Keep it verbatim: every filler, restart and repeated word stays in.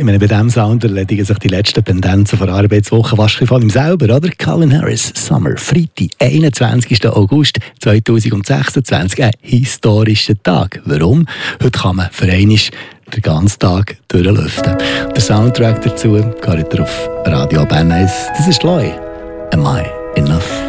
Ich meine, bei diesem Sound erledigen sich die letzten Pendenzen von der Arbeitswoche wahrscheinlich von ihm selber, oder? Calvin Harris, Summer, Freitag, einundzwanzigsten August zweitausendsechsundzwanzig, ein historischer Tag. Warum? Heute kann man für einmal den ganzen Tag durchlüften. Der Soundtrack dazu geht auf Radio Bern eins. Das ist Loi. Am I enough?